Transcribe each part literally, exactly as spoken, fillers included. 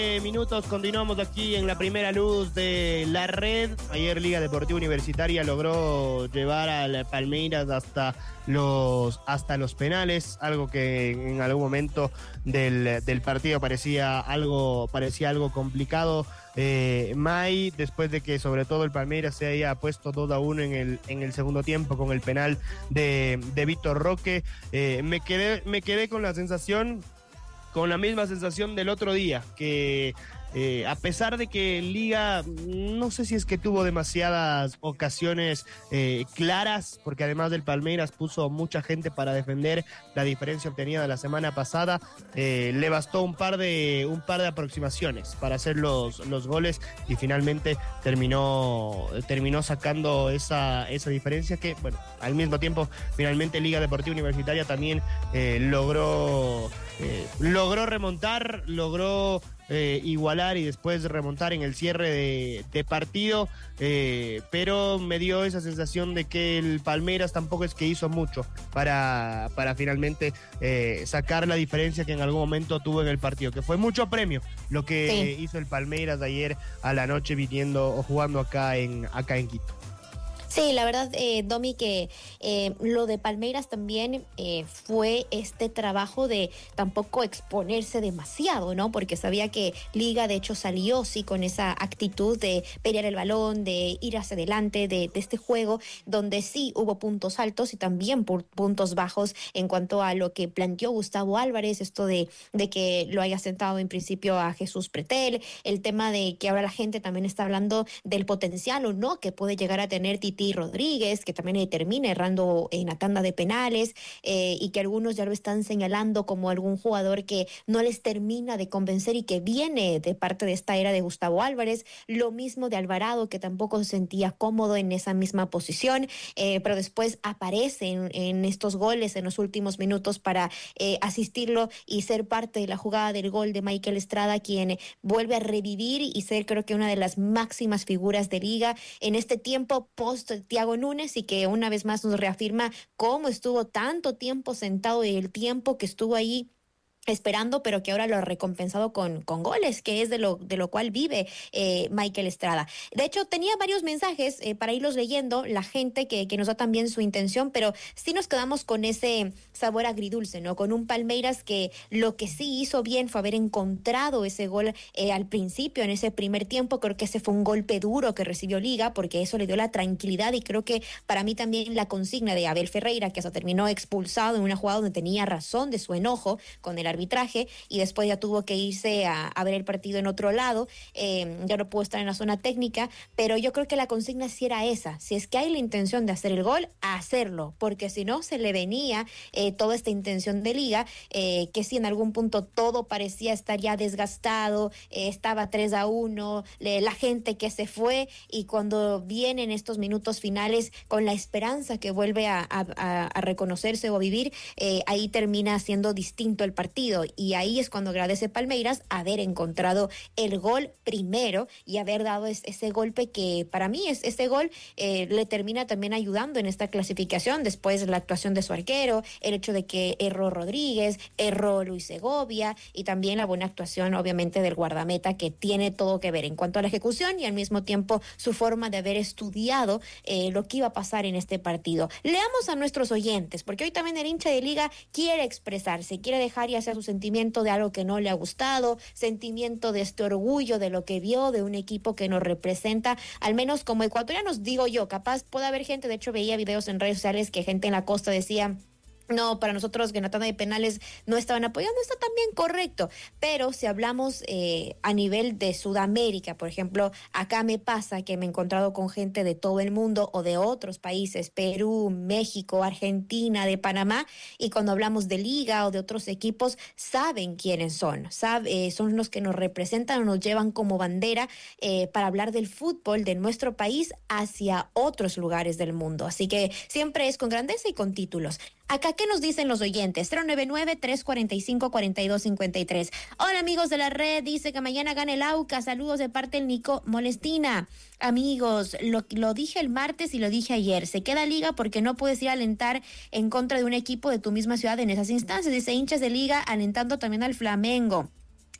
Minutos, continuamos aquí en la primera luz de la red. Ayer Liga Deportiva Universitaria logró llevar al Palmeiras hasta los hasta los penales, algo que en algún momento del, del partido parecía algo parecía algo complicado. Eh, May, después de que sobre todo el Palmeiras se haya puesto dos a uno en el en el segundo tiempo con el penal de, de Víctor Roque, eh, me quedé me quedé con la sensación con la misma sensación del otro día, que eh, a pesar de que Liga, no sé si es que tuvo demasiadas ocasiones eh, claras, porque además del Palmeiras puso mucha gente para defender la diferencia obtenida la semana pasada, eh, le bastó un par de un par de aproximaciones para hacer los, los goles y finalmente terminó, terminó sacando esa, esa diferencia que, bueno, al mismo tiempo, finalmente Liga Deportiva Universitaria también eh, logró... Eh, logró remontar, logró eh, igualar y después remontar en el cierre de, de partido, eh, pero me dio esa sensación de que el Palmeiras tampoco es que hizo mucho para, para finalmente eh, sacar la diferencia que en algún momento tuvo en el partido, que fue mucho premio lo que sí. hizo el Palmeiras de ayer a la noche viniendo o jugando acá en, acá en Quito. Sí, la verdad, eh, Domi, que eh, lo de Palmeiras también eh, fue este trabajo de tampoco exponerse demasiado, ¿no? Porque sabía que Liga, de hecho, salió, sí, con esa actitud de pelear el balón, de ir hacia adelante, de, de este juego, donde sí hubo puntos altos y también por puntos bajos en cuanto a lo que planteó Gustavo Álvarez, esto de, de que lo haya sentado en principio a Jesús Pretel, el tema de que ahora la gente también está hablando del potencial o no que puede llegar a tener Titi Rodríguez, que también termina errando en la tanda de penales, eh, y que algunos ya lo están señalando como algún jugador que no les termina de convencer y que viene de parte de esta era de Gustavo Álvarez. Lo mismo de Alvarado, que tampoco se sentía cómodo en esa misma posición, eh, pero después aparece en, en estos goles en los últimos minutos para eh, asistirlo y ser parte de la jugada del gol de Michael Estrada, quien vuelve a revivir y ser, creo que, una de las máximas figuras de Liga en este tiempo post Thiago Núñez, y que una vez más nos reafirma cómo estuvo tanto tiempo sentado y el tiempo que estuvo ahí esperando, pero que ahora lo ha recompensado con, con goles, que es de lo, de lo cual vive eh, Michael Estrada. De hecho, tenía varios mensajes eh, para irlos leyendo, la gente que, que nos da también su intención, pero sí nos quedamos con ese sabor agridulce, ¿no? Con un Palmeiras que lo que sí hizo bien fue haber encontrado ese gol eh, al principio, en ese primer tiempo. Creo que ese fue un golpe duro que recibió Liga, porque eso le dio la tranquilidad, y creo que para mí también la consigna de Abel Ferreira, que hasta terminó expulsado en una jugada donde tenía razón de su enojo con el arbitraje, y después ya tuvo que irse a, a ver el partido en otro lado, eh, ya no pudo estar en la zona técnica, pero yo creo que la consigna sí era esa: si es que hay la intención de hacer el gol, a hacerlo, porque si no se le venía eh, toda esta intención de Liga, eh, que si en algún punto todo parecía estar ya desgastado, eh, estaba tres a uno, le, la gente que se fue, y cuando vienen estos minutos finales con la esperanza que vuelve a, a, a reconocerse o a vivir, eh, ahí termina siendo distinto el partido. Y ahí es cuando agradece Palmeiras haber encontrado el gol primero y haber dado es, ese golpe que para mí es ese gol eh, le termina también ayudando en esta clasificación. Después la actuación de su arquero, el hecho de que erró Rodríguez, erró Luis Segovia, y también la buena actuación obviamente del guardameta, que tiene todo que ver en cuanto a la ejecución y al mismo tiempo su forma de haber estudiado eh, lo que iba a pasar en este partido. Leamos a nuestros oyentes, porque hoy también el hincha de Liga quiere expresarse, quiere dejar ya sea su sentimiento de algo que no le ha gustado, sentimiento de este orgullo de lo que vio de un equipo que nos representa, al menos como ecuatorianos, digo yo. Capaz puede haber gente, de hecho veía videos en redes sociales que gente en la costa decía: no, para nosotros que en la tanda de penales no estaban apoyando. Está también correcto, pero si hablamos eh, a nivel de Sudamérica, por ejemplo, acá me pasa que me he encontrado con gente de todo el mundo o de otros países, Perú, México, Argentina, de Panamá, y cuando hablamos de Liga o de otros equipos, saben quiénes son, sabe, eh, son los que nos representan o nos llevan como bandera eh, para hablar del fútbol de nuestro país hacia otros lugares del mundo. Así que siempre es con grandeza y con títulos. Acá, ¿qué nos dicen los oyentes? cero nueve nueve, tres cuatro cinco, cuatro dos cinco tres. Hola, amigos de la red, dice que mañana gana el Aucas. Saludos de parte del Nico Molestina. Amigos, lo, lo dije el martes y lo dije ayer. Se queda Liga porque no puedes ir a alentar en contra de un equipo de tu misma ciudad en esas instancias. Dice hinchas de Liga alentando también al Flamengo.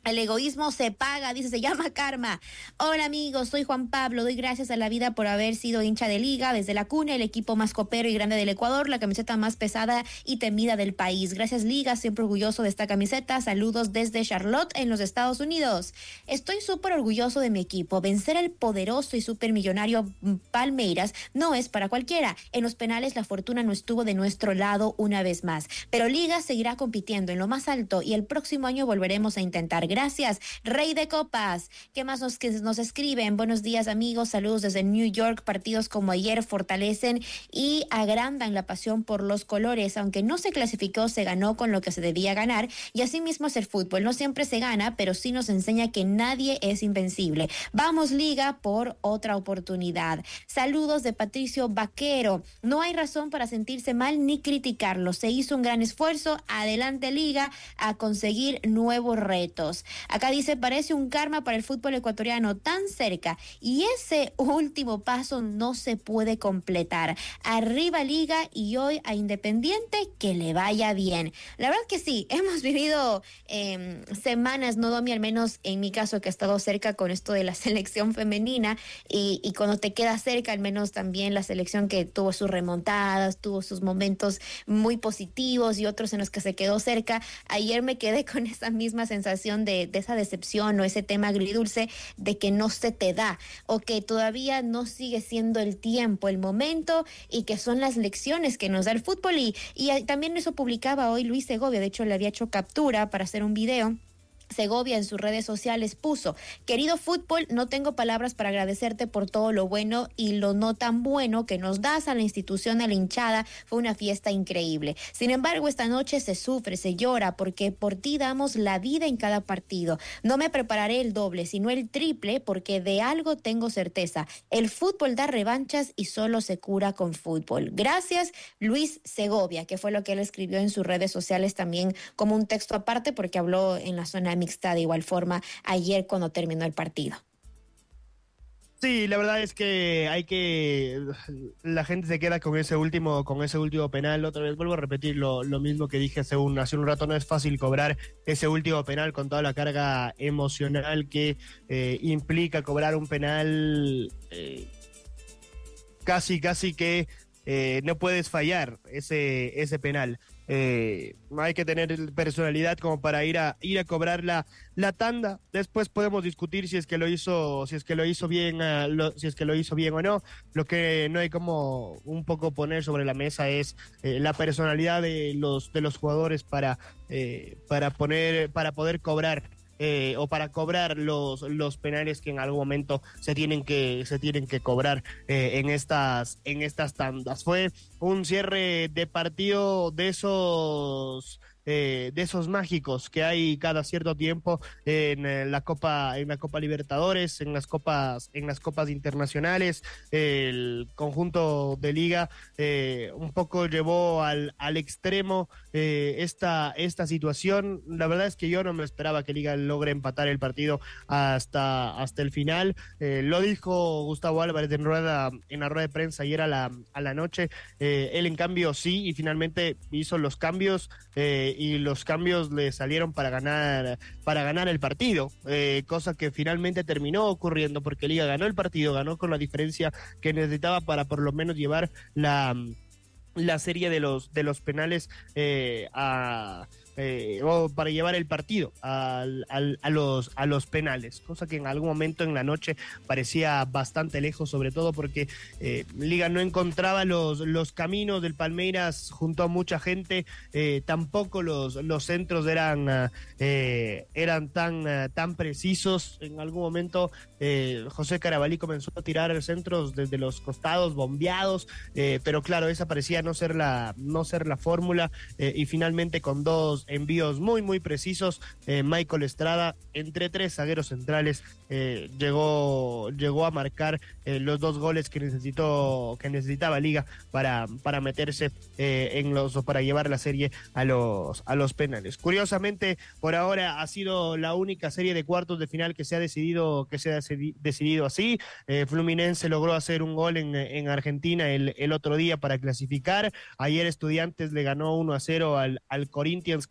El egoísmo se paga, dice, se llama karma. Hola amigos, soy Juan Pablo, doy gracias a la vida por haber sido hincha de Liga desde la cuna, el equipo más copero y grande del Ecuador, la camiseta más pesada y temida del país. Gracias Liga, siempre orgulloso de esta camiseta. Saludos desde Charlotte en los Estados Unidos. Estoy súper orgulloso de mi equipo. Vencer al poderoso y supermillonario Palmeiras no es para cualquiera. En los penales la fortuna no estuvo de nuestro lado una vez más, pero Liga seguirá compitiendo en lo más alto y el próximo año volveremos a intentar. Gracias, Rey de Copas. ¿Qué más nos, que nos escriben? Buenos días, amigos. Saludos desde New York. Partidos como ayer fortalecen y agrandan la pasión por los colores. Aunque no se clasificó, se ganó con lo que se debía ganar. Y así mismo es el fútbol. No siempre se gana, pero sí nos enseña que nadie es invencible. Vamos, Liga, por otra oportunidad. Saludos de Patricio Vaquero. No hay razón para sentirse mal ni criticarlo. Se hizo un gran esfuerzo. Adelante, Liga, a conseguir nuevos retos. Acá dice, parece un karma para el fútbol ecuatoriano tan cerca y ese último paso no se puede completar. Arriba Liga y hoy a Independiente que le vaya bien. La verdad que sí, hemos vivido eh, semanas, no Domi, al menos en mi caso que he estado cerca con esto de la selección femenina y, y cuando te quedas cerca, al menos también la selección que tuvo sus remontadas, tuvo sus momentos muy positivos y otros en los que se quedó cerca. Ayer me quedé con esa misma sensación de De, de esa decepción o ese tema agridulce de que no se te da o que todavía no sigue siendo el tiempo, el momento y que son las lecciones que nos da el fútbol y, y también eso publicaba hoy Luis Segovia, de hecho le había hecho captura para hacer un video. Segovia en sus redes sociales puso, querido fútbol, no tengo palabras para agradecerte por todo lo bueno y lo no tan bueno que nos das a la institución, a la hinchada, fue una fiesta increíble. Sin embargo, esta noche se sufre, se llora, porque por ti damos la vida en cada partido. No me prepararé el doble, sino el triple, porque de algo tengo certeza. El fútbol da revanchas y solo se cura con fútbol. Gracias, Luis Segovia, que fue lo que él escribió en sus redes sociales también como un texto aparte, porque habló en la zona mixta de igual forma ayer cuando terminó el partido. Sí, la verdad es que hay que la gente se queda con ese último con ese último penal. Otra vez vuelvo a repetir lo, lo mismo que dije hace un hace un rato, no es fácil cobrar ese último penal con toda la carga emocional que eh, implica cobrar un penal, eh, casi casi que eh, no puedes fallar ese ese penal. Eh, hay que tener personalidad como para ir a ir a cobrar la, la tanda. Después podemos discutir si es que lo hizo si es que lo hizo bien uh, lo, si es que lo hizo bien o no. Lo que no hay como un poco poner sobre la mesa es eh, la personalidad de los de los jugadores para eh, para poner para poder cobrar Eh, o para cobrar los los penales que en algún momento se tienen que se tienen que cobrar eh, en estas en estas tandas. Fue un cierre de partido de esos eh, de esos mágicos que hay cada cierto tiempo en eh, la Copa en la Copa Libertadores, en las copas en las copas internacionales. El conjunto de Liga eh, un poco llevó al al extremo eh, esta esta situación. La verdad es que yo no me esperaba que Liga logre empatar el partido hasta hasta el final. Eh, lo dijo Gustavo Álvarez en rueda en la rueda de prensa ayer a la a la noche. Eh, él en cambio sí y finalmente hizo los cambios eh, y los cambios le salieron para ganar para ganar el partido, eh, cosa que finalmente terminó ocurriendo porque Liga ganó el partido, ganó con la diferencia que necesitaba para por lo menos llevar la la serie de los de los penales eh, a eh, o para llevar el partido al, al, a los a los penales, cosa que en algún momento en la noche parecía bastante lejos, sobre todo porque eh, Liga no encontraba los los caminos del Palmeiras junto a mucha gente, eh, tampoco los los centros eran eh, eran tan tan precisos. En algún momento eh, José Carabalí comenzó a tirar centros desde los costados bombeados, eh, pero claro, esa parecía no ser la no ser la fórmula eh, y finalmente con dos envíos muy muy precisos, eh, Michael Estrada entre tres zagueros centrales eh, llegó llegó a marcar eh, los dos goles que necesitó que necesitaba Liga para para meterse eh, en los para llevar la serie a los a los penales. Curiosamente, por ahora ha sido la única serie de cuartos de final que se ha decidido que se ha decidido así. eh, Fluminense logró hacer un gol en, en Argentina el, el otro día para clasificar. Ayer Estudiantes le ganó uno a cero al, al Corinthians,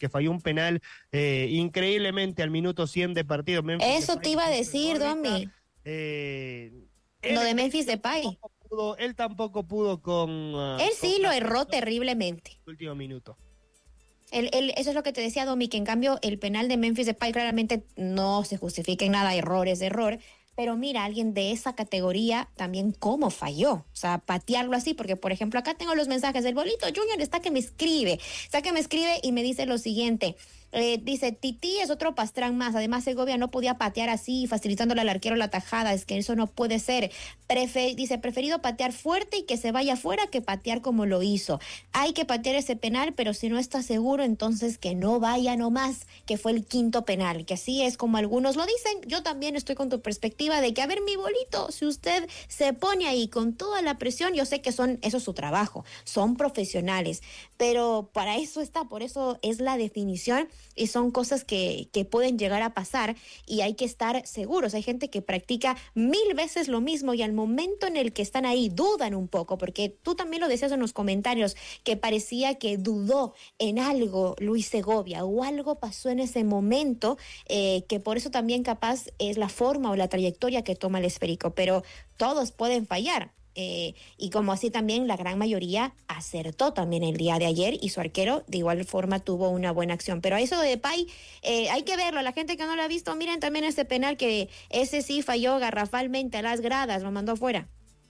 que falló un penal eh, increíblemente al minuto cien de partido. Memphis Eso Depay, te iba a decir, Domi. Eh, Lo él, de Memphis él Depay. tampoco pudo, él tampoco pudo con... Uh, Él sí con lo la- erró terriblemente. último minuto. El, el, eso es lo que te decía, Domi, que en cambio el penal de Memphis Depay claramente no se justifica en nada, error es error. Pero mira, alguien de esa categoría también cómo falló. O sea, patearlo así, porque por ejemplo acá tengo los mensajes del Bolito Junior, está que me escribe, está que me escribe y me dice lo siguiente. Eh, dice, Titi es otro pastrán más. Además, Segovia no podía patear así, facilitándole al arquero la tajada. Es que eso no puede ser. Prefe- dice, preferido patear fuerte y que se vaya afuera que patear como lo hizo. Hay que patear ese penal, pero si no está seguro, entonces que no vaya nomás, que fue el quinto penal. Que así es como algunos lo dicen. Yo también estoy con tu perspectiva de que, a ver, mi Bolito, si usted se pone ahí con toda la presión, yo sé que son, eso es su trabajo, son profesionales, pero para eso está, por eso es la definición. Y son cosas que, que pueden llegar a pasar y hay que estar seguros. Hay gente que practica mil veces lo mismo y al momento en el que están ahí dudan un poco, porque tú también lo decías en los comentarios, que parecía que dudó en algo Luis Segovia o algo pasó en ese momento, eh, que por eso también capaz es la forma o la trayectoria que toma el esférico, pero todos pueden fallar. Eh, y como así también la gran mayoría acertó también el día de ayer y su arquero de igual forma tuvo una buena acción. Pero a eso de Depay eh, hay que verlo, la gente que no lo ha visto, miren también ese penal que ese sí falló garrafalmente a las gradas, lo mandó afuera.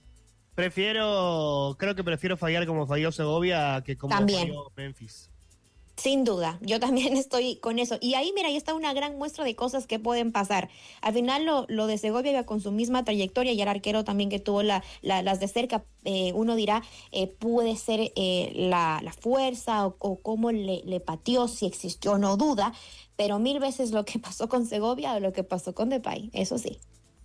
Prefiero, creo que prefiero fallar como falló Segovia que como También. falló Memphis. Sin duda, yo también estoy con eso. Y ahí, mira, ahí está una gran muestra de cosas que pueden pasar. Al final, lo, lo de Segovia iba con su misma trayectoria y el arquero también que tuvo la, la, las de cerca, eh, uno dirá, eh, puede ser eh, la, la fuerza o, o cómo le, le pateó, si existió, no duda, pero mil veces lo que pasó con Segovia o lo que pasó con Depay, eso sí.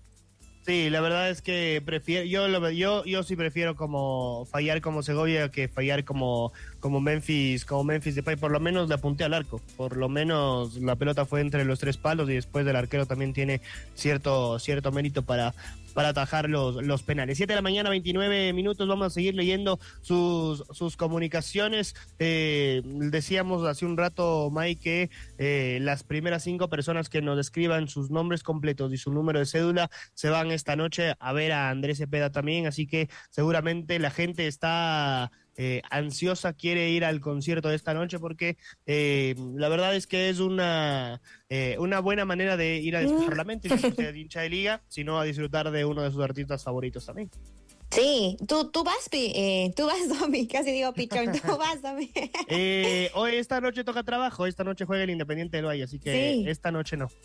Sí, la verdad es que prefiero, yo lo yo, yo sí prefiero como fallar como Segovia que fallar como, como Memphis, como Memphis Depay. Por lo menos le apunté al arco, por lo menos la pelota fue entre los tres palos y después del arquero también tiene cierto, cierto mérito para, para atajar los, los penales. Siete de la mañana, veintinueve minutos, vamos a seguir leyendo sus, sus comunicaciones. Eh, decíamos hace un rato, Mike, que eh, las primeras cinco personas que nos escriban sus nombres completos y su número de cédula se van esta noche a ver a Andrés Cepeda también, así que seguramente la gente está eh, ansiosa, quiere ir al concierto de esta noche porque eh, la verdad es que es una, eh, una buena manera de ir a despejar la mente, si no sea de hincha de liga, sino a disfrutar de uno de sus artistas favoritos también. Sí, tú, tú vas, Pi- eh, tú vas, Domi, casi digo Pichón, tú vas, Domi. Eh, hoy, esta noche toca trabajo, esta noche juega el Independiente del Valle, así que Sí. esta noche no.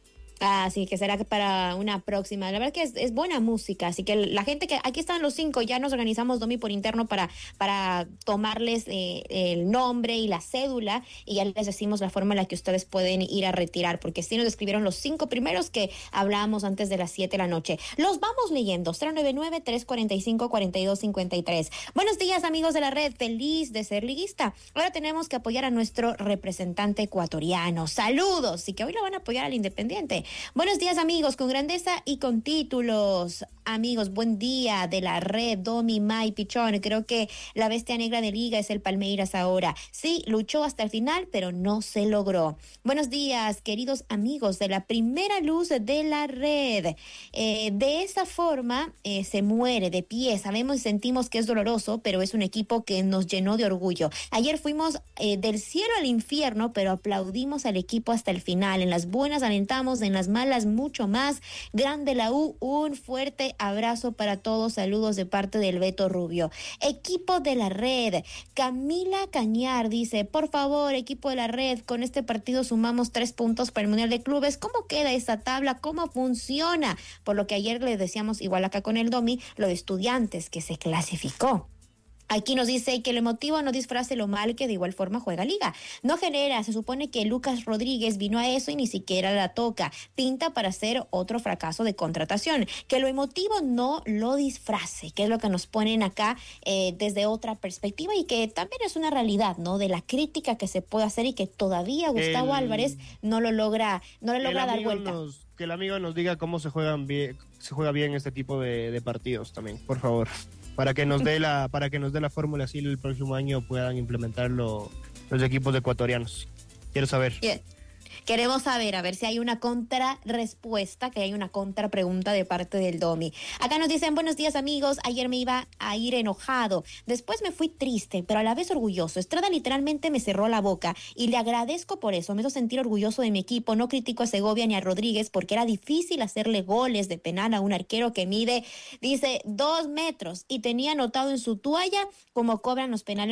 Ah, sí, que será que para una próxima. La verdad que es, es buena música, así que la gente que aquí están los cinco, ya nos organizamos, Domi, por interno para, para tomarles eh, el nombre y la cédula y ya les decimos la forma en la que ustedes pueden ir a retirar, porque sí nos escribieron los cinco primeros que hablábamos antes de las siete de la noche. Los vamos leyendo, cero nueve nueve, tres cuatro cinco, cuatro dos cinco tres. Buenos días, amigos de la red, feliz de ser liguista. Ahora tenemos que apoyar a nuestro representante ecuatoriano. Saludos, y que hoy lo van a apoyar al Independiente. Buenos días, amigos, con grandeza y con títulos. Amigos, buen día de la red, Domi, Mai, Pichón. Creo que la bestia negra de liga es el Palmeiras ahora. Sí, luchó hasta el final, pero no se logró. Buenos días, queridos amigos de la primera luz de la red. Eh, de esa forma eh, se muere de pie. Sabemos y sentimos que es doloroso, pero es un equipo que nos llenó de orgullo. Ayer fuimos eh, del cielo al infierno, pero aplaudimos al equipo hasta el final. En las buenas alentamos, en las malas mucho más. Grande la U, un fuerte abrazo para todos. Saludos de parte del Beto Rubio. Equipo de la red, Camila Cañar dice, por favor, equipo de la red, con este partido sumamos tres puntos para el Mundial de Clubes. ¿Cómo queda esa tabla? ¿Cómo funciona? Por lo que ayer les decíamos, igual acá con el Domi, lo de Estudiantes que se clasificó. Aquí nos dice que el emotivo no disfrace lo mal que de igual forma juega Liga. No genera, se supone que Lucas Rodríguez vino a eso y ni siquiera la toca. Pinta para hacer otro fracaso de contratación. Que lo emotivo no lo disfrace, que es lo que nos ponen acá eh, desde otra perspectiva y que también es una realidad, ¿no? De la crítica que se puede hacer y que todavía Gustavo El- Álvarez no lo logra, no le Que el logra dar amigo vuelta. nos- que el amigo nos diga cómo se juegan bien, se juega bien este tipo de, de partidos también, por favor. Para que nos dé la, para que nos dé la fórmula así el próximo año puedan implementarlo los equipos ecuatorianos. Quiero saber. Bien. Queremos saber, a ver si hay una contrarrespuesta, que hay una contrapregunta de parte del Domi. Acá nos dicen, buenos días amigos, ayer me iba a ir enojado, después me fui triste, pero a la vez orgulloso. Estrada literalmente me cerró la boca y le agradezco por eso, me hizo sentir orgulloso de mi equipo. No critico a Segovia ni a Rodríguez porque era difícil hacerle goles de penal a un arquero que mide, dice, dos metros y tenía anotado en su toalla cómo cobran los penales